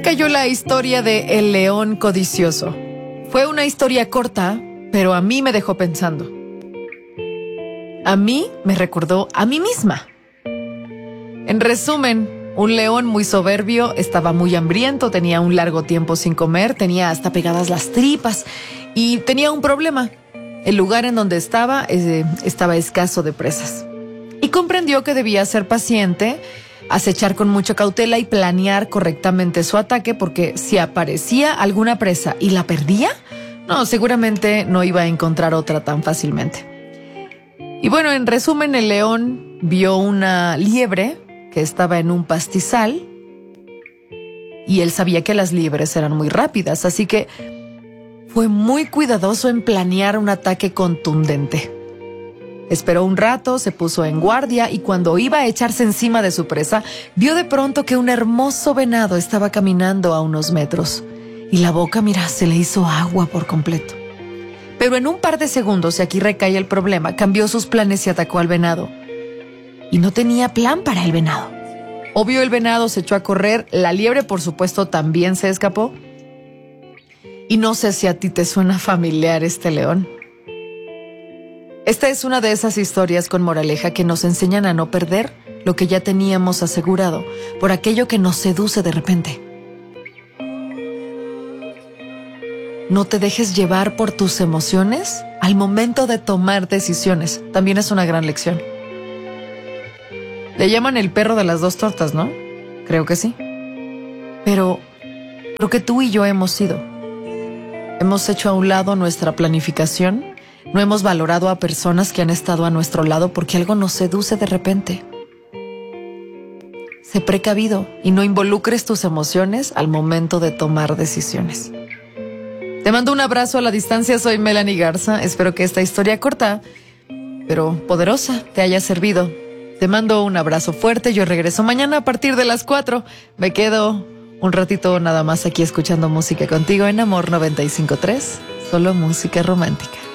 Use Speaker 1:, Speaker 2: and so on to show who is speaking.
Speaker 1: cayó la historia de El León Codicioso. Fue una historia corta, pero a mí me dejó pensando. A mí me recordó a mí misma. En resumen, un león muy soberbio, estaba muy hambriento, tenía un largo tiempo sin comer, tenía hasta pegadas las tripas y tenía un problema. El lugar en donde estaba escaso de presas. Y comprendió que debía ser paciente, acechar con mucha cautela y planear correctamente su ataque, porque si aparecía alguna presa y la perdía, seguramente no iba a encontrar otra tan fácilmente. Y bueno, en resumen, el león vio una liebre que estaba en un pastizal y él sabía que las liebres eran muy rápidas, así que fue muy cuidadoso en planear un ataque contundente. Esperó un rato, se puso en guardia y cuando iba a echarse encima de su presa, vio de pronto que un hermoso venado estaba caminando a unos metros y la boca, se le hizo agua por completo. Pero en un par de segundos, y aquí recae el problema, cambió sus planes y atacó al venado. Y no tenía plan para el venado. Obvio, el venado se echó a correr, la liebre, por supuesto, también se escapó. Y no sé si a ti te suena familiar este león. Esta es una de esas historias con moraleja que nos enseñan a no perder lo que ya teníamos asegurado por aquello que nos seduce de repente. No te dejes llevar por tus emociones al momento de tomar decisiones. También es una gran lección. Le llaman el perro de las dos tortas, ¿no? Creo que sí. Pero lo que tú y yo hemos sido. Hemos hecho a un lado nuestra planificación. No hemos valorado a personas que han estado a nuestro lado porque algo nos seduce de repente. Sé precavido y no involucres tus emociones al momento de tomar decisiones. Te mando un abrazo a la distancia, soy Melanie Garza. Espero que esta historia corta, pero poderosa, te haya servido. Te mando un abrazo fuerte, yo regreso mañana a partir de las 4. Me quedo un ratito nada más aquí escuchando música contigo en Amor 95.3, solo música romántica.